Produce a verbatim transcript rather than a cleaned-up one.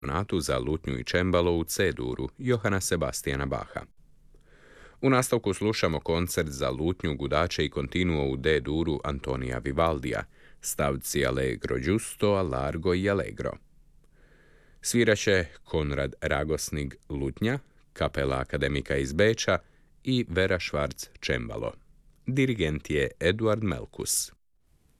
sonatu za lutnju i čembalo u C-duru Johana Sebastiana Bacha. U nastavku slušamo koncert za lutnju, gudače i kontinuo u D-duru Antonija Vivaldija, stavci Allegro giusto, largo i allegro. Sviraće Konrad Ragosnig lutnja, kapela akademika iz Beča i Vera Švarc čembalo. Dirigent je Eduard Melkus.